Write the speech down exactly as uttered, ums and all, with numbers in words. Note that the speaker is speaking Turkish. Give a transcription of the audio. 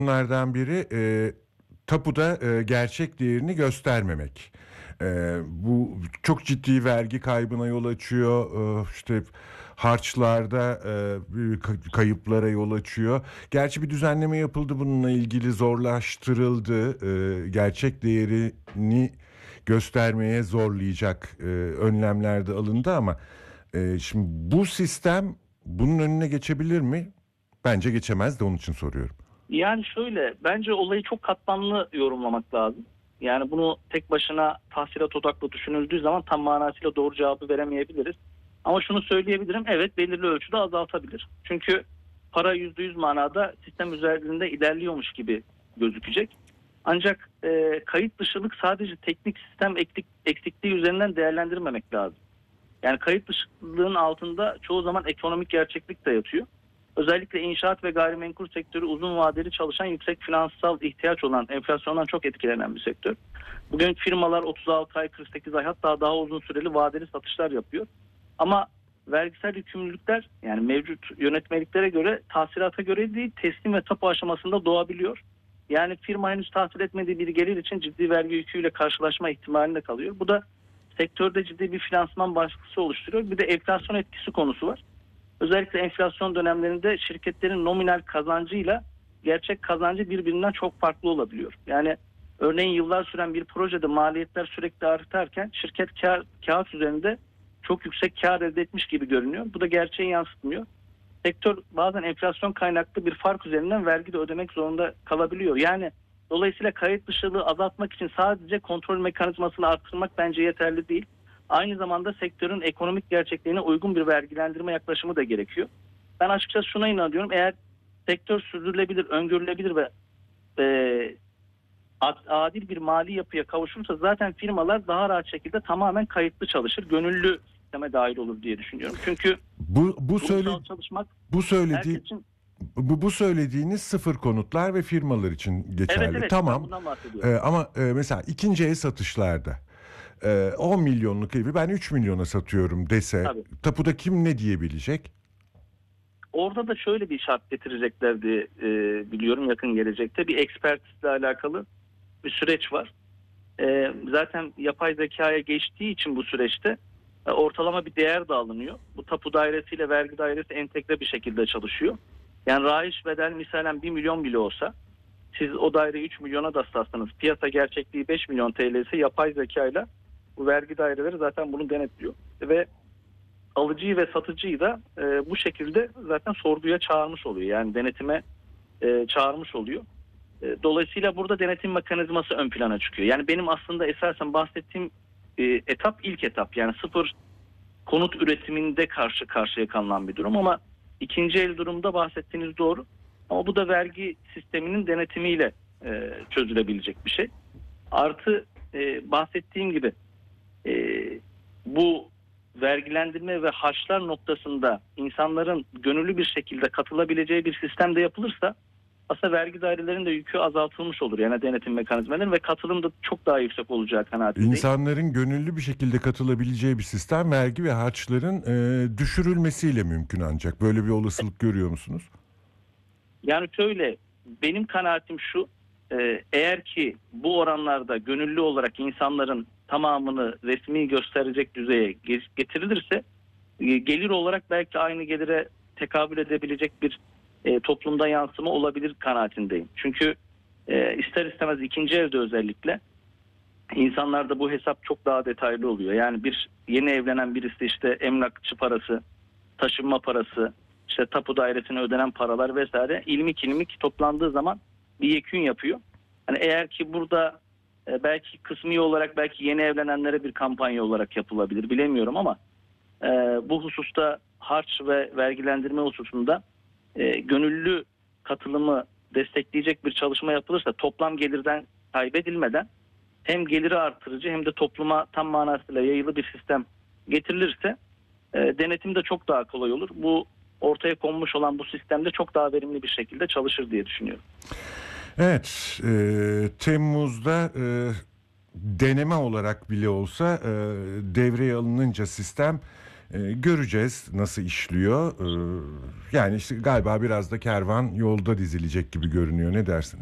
Bunlardan biri e, tapuda e, gerçek değerini göstermemek. E, bu çok ciddi vergi kaybına yol açıyor. E, işte harçlarda e, kayıplara yol açıyor. Gerçi bir düzenleme yapıldı bununla ilgili, zorlaştırıldı. E, gerçek değerini göstermeye zorlayacak e, önlemler de alındı ama e, şimdi bu sistem bunun önüne geçebilir mi? Bence geçemez de onun için soruyorum. Yani şöyle, bence olayı çok katmanlı yorumlamak lazım. Yani bunu tek başına tahsilat odaklı düşünüldüğü zaman tam manasıyla doğru cevabı veremeyebiliriz. Ama şunu söyleyebilirim, evet belirli ölçüde azaltabilir. Çünkü para yüzde yüz manada sistem üzerinde ilerliyormuş gibi gözükecek. Ancak e, kayıt dışılık sadece teknik sistem eklik, eksikliği üzerinden değerlendirmemek lazım. Yani kayıt dışılığın altında çoğu zaman ekonomik gerçeklik de yatıyor. Özellikle inşaat ve gayrimenkul sektörü uzun vadeli çalışan, yüksek finansal ihtiyaç olan, enflasyondan çok etkilenen bir sektör. Bugün firmalar otuz altı ay, kırk sekiz ay, hatta daha uzun süreli vadeli satışlar yapıyor. Ama vergisel yükümlülükler, yani mevcut yönetmeliklere göre tahsilata göre değil, teslim ve tapu aşamasında doğabiliyor. Yani firma henüz tahsil etmediği bir gelir için ciddi vergi yüküyle karşılaşma ihtimalinde kalıyor. Bu da sektörde ciddi bir finansman baskısı oluşturuyor. Bir de enflasyon etkisi konusu var. Özellikle enflasyon dönemlerinde şirketlerin nominal kazancıyla gerçek kazancı birbirinden çok farklı olabiliyor. Yani örneğin yıllar süren bir projede maliyetler sürekli artarken şirket kar, kağıt üzerinde çok yüksek kar elde etmiş gibi görünüyor. Bu da gerçeği yansıtmıyor. Sektör bazen enflasyon kaynaklı bir fark üzerinden vergi de ödemek zorunda kalabiliyor. Yani dolayısıyla kayıt dışılığı azaltmak için sadece kontrol mekanizmasını arttırmak bence yeterli değil. Aynı zamanda sektörün ekonomik gerçekliğine uygun bir vergilendirme yaklaşımı da gerekiyor. Ben açıkçası şuna inanıyorum. Eğer sektör sürdürülebilir, öngörülebilir ve e, adil bir mali yapıya kavuşursa zaten firmalar daha rahat şekilde tamamen kayıtlı çalışır, gönüllü sisteme dahil olur diye düşünüyorum. Çünkü Bu bu söyle kurumsal çalışmak bu söylediği herkes için... bu, bu söylediğiniz sıfır konutlar ve firmalar için Evet, geçerli. evet, ben Tamam. bundan Ee, bahsediyorum. ama e, mesela ikinci el satışlarda e, on milyonluk evi ben üç milyona satıyorum dese Tabii. tapuda kim ne diyebilecek? Orada da şöyle bir şart getireceklerdi, e, biliyorum yakın gelecekte. Bir ekspertizle alakalı bir süreç var. E, zaten yapay zekaya geçtiği için bu süreçte e, ortalama bir değer de alınıyor. Bu tapu dairesiyle vergi dairesi entegre bir şekilde çalışıyor. Yani rayiç bedel misalen bir milyon bile olsa, siz o daireyi üç milyona da satsanız, piyasa gerçekliği beş milyon T L ise yapay zekayla bu vergi daireleri zaten bunu denetliyor. Ve alıcıyı ve satıcıyı da e, bu şekilde zaten sorguya çağırmış oluyor. Yani denetime e, çağırmış oluyor. E, dolayısıyla burada denetim mekanizması ön plana çıkıyor. Yani benim aslında esasen bahsettiğim e, etap ilk etap. Yani sıfır konut üretiminde karşı karşıya kalınan bir durum ama ikinci el durumda bahsettiğiniz doğru. Ama bu da vergi sisteminin denetimiyle e, çözülebilecek bir şey. Artı e, bahsettiğim gibi e, bu vergilendirme ve harçlar noktasında insanların gönüllü bir şekilde katılabileceği bir sistem de yapılırsa aslında vergi dairelerinin de yükü azaltılmış olur. Yani denetim mekanizmalarının ve katılım da çok daha yüksek olacağı kanaatindeyim. İnsanların gönüllü bir şekilde katılabileceği bir sistem vergi ve harçların e, düşürülmesiyle mümkün ancak. Böyle bir olasılık görüyor musunuz? Yani şöyle, benim kanaatim şu, e, eğer ki bu oranlarda gönüllü olarak insanların tamamını resmi gösterecek düzeye getirilirse e, gelir olarak belki aynı gelire tekabül edebilecek bir e, toplumda yansıma olabilir kanaatindeyim. Çünkü e, ister istemez ikinci evde özellikle insanlarda bu hesap çok daha detaylı oluyor. Yani bir yeni evlenen birisi işte emlakçı parası, taşınma parası, işte tapu dairesine ödenen paralar vesaire ilmik ilmik toplandığı zaman bir yekün yapıyor. Hani eğer ki burada e, belki kısmi olarak belki yeni evlenenlere bir kampanya olarak yapılabilir bilemiyorum ama e, bu hususta harç ve vergilendirme hususunda e, gönüllü katılımı destekleyecek bir çalışma yapılırsa toplam gelirden kaybedilmeden hem geliri artırıcı hem de topluma tam manasıyla yayılı bir sistem getirilirse e, denetim de çok daha kolay olur. Bu ortaya konmuş olan bu sistemde çok daha verimli bir şekilde çalışır diye düşünüyorum. Evet, e, Temmuz'da e, deneme olarak bile olsa e, devreye alınınca sistem E, göreceğiz nasıl işliyor. E, yani işte galiba biraz da kervan yolda dizilecek gibi görünüyor. Ne dersin?